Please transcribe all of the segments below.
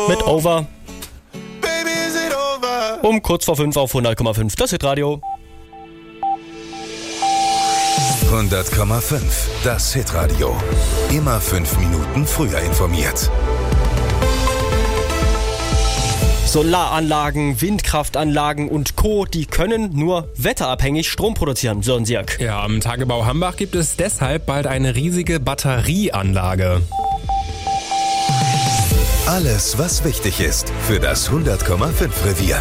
mit Over. Um kurz vor 5 auf 100,5. Das Hitradio. 100,5. Das Hitradio. Immer 5 Minuten früher informiert. Solaranlagen, Windkraftanlagen und Co., die können nur wetterabhängig Strom produzieren, Sören Sierk. Ja, am Tagebau Hambach gibt es deshalb bald eine riesige Batterieanlage. Alles, was wichtig ist für das 100,5 Revier.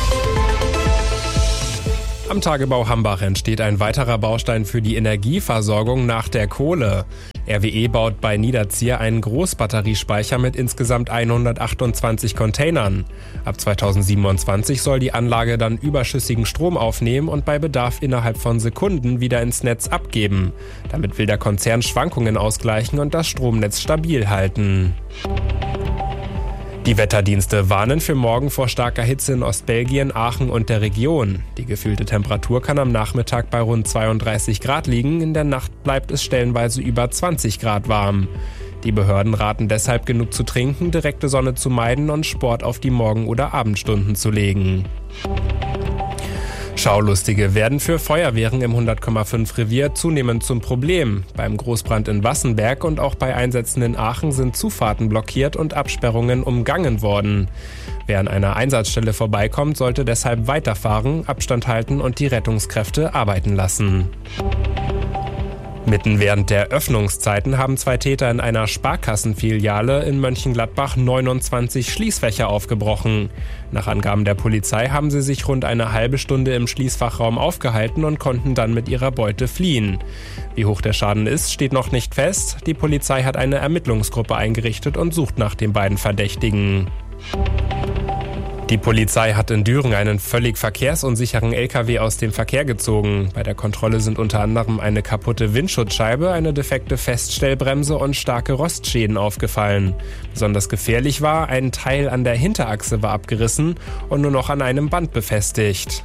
Am Tagebau Hambach entsteht ein weiterer Baustein für die Energieversorgung nach der Kohle. RWE baut bei Niederzier einen Großbatteriespeicher mit insgesamt 128 Containern. Ab 2027 soll die Anlage dann überschüssigen Strom aufnehmen und bei Bedarf innerhalb von Sekunden wieder ins Netz abgeben. Damit will der Konzern Schwankungen ausgleichen und das Stromnetz stabil halten. Die Wetterdienste warnen für morgen vor starker Hitze in Ostbelgien, Aachen und der Region. Die gefühlte Temperatur kann am Nachmittag bei rund 32 Grad liegen. In der Nacht bleibt es stellenweise über 20 Grad warm. Die Behörden raten deshalb, genug zu trinken, direkte Sonne zu meiden und Sport auf die Morgen- oder Abendstunden zu legen. Schaulustige werden für Feuerwehren im 100,5 Revier zunehmend zum Problem. Beim Großbrand in Wassenberg und auch bei Einsätzen in Aachen sind Zufahrten blockiert und Absperrungen umgangen worden. Wer an einer Einsatzstelle vorbeikommt, sollte deshalb weiterfahren, Abstand halten und die Rettungskräfte arbeiten lassen. Mitten während der Öffnungszeiten haben 2 Täter in einer Sparkassenfiliale in Mönchengladbach 29 Schließfächer aufgebrochen. Nach Angaben der Polizei haben sie sich rund eine halbe Stunde im Schließfachraum aufgehalten und konnten dann mit ihrer Beute fliehen. Wie hoch der Schaden ist, steht noch nicht fest. Die Polizei hat eine Ermittlungsgruppe eingerichtet und sucht nach den beiden Verdächtigen. Die Polizei hat in Düren einen völlig verkehrsunsicheren LKW aus dem Verkehr gezogen. Bei der Kontrolle sind unter anderem eine kaputte Windschutzscheibe, eine defekte Feststellbremse und starke Rostschäden aufgefallen. Besonders gefährlich war, ein Teil an der Hinterachse war abgerissen und nur noch an einem Band befestigt.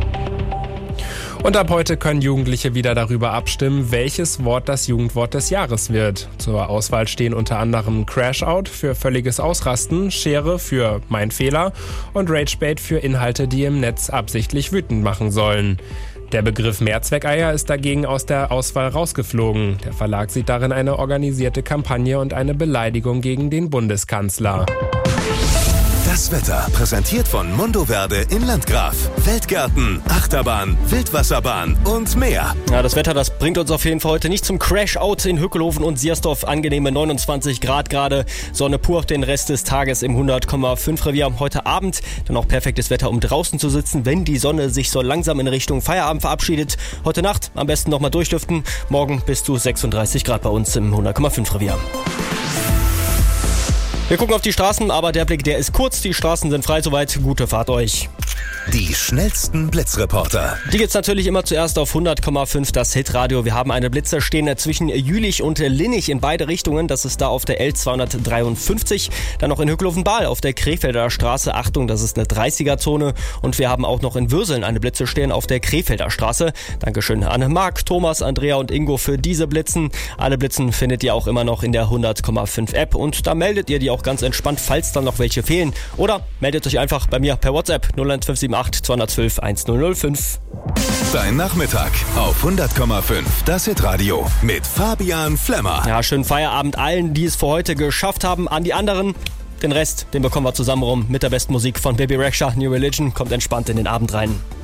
Und ab heute können Jugendliche wieder darüber abstimmen, welches Wort das Jugendwort des Jahres wird. Zur Auswahl stehen unter anderem Crashout für völliges Ausrasten, Schere für Mein Fehler und Ragebait für Inhalte, die im Netz absichtlich wütend machen sollen. Der Begriff Mehrzweckeier ist dagegen aus der Auswahl rausgeflogen. Der Verlag sieht darin eine organisierte Kampagne und eine Beleidigung gegen den Bundeskanzler. Das Wetter präsentiert von Mondoverde in Landgraf. Weltgärten, Achterbahn, Wildwasserbahn und mehr. Ja, das Wetter, das bringt uns auf jeden Fall heute nicht zum Crash-Out in Hückelhoven und Siersdorf. Angenehme 29 Grad gerade, Sonne pur den Rest des Tages im 100,5 Revier. Heute Abend dann auch perfektes Wetter, um draußen zu sitzen, wenn die Sonne sich so langsam in Richtung Feierabend verabschiedet. Heute Nacht am besten nochmal durchlüften. Morgen bis zu 36 Grad bei uns im 100,5 Revier. Wir gucken auf die Straßen, aber der Blick, der ist kurz. Die Straßen sind frei soweit. Gute Fahrt euch. Die schnellsten Blitzreporter. Die geht's natürlich immer zuerst auf 100,5 das Hitradio. Wir haben eine Blitze stehen zwischen Jülich und Linnich in beide Richtungen. Das ist da auf der L253. Dann noch in Hückelhoven-Bahl auf der Krefelder Straße. Achtung, das ist eine 30er-Zone. Und wir haben auch noch in Würseln eine Blitze stehen auf der Krefelder Straße. Dankeschön an Marc, Thomas, Andrea und Ingo für diese Blitzen. Alle Blitzen findet ihr auch immer noch in der 100,5 App. Und da meldet ihr die auch ganz entspannt, falls dann noch welche fehlen. Oder meldet euch einfach bei mir per WhatsApp 01578 212 1005. Dein Nachmittag auf 100,5 das Hitradio mit Fabian Flemmer. Ja, schönen Feierabend allen, die es für heute geschafft haben. An die anderen, den Rest, den bekommen wir zusammen rum mit der besten Musik von Baby Rexha. New Religion kommt entspannt in den Abend rein.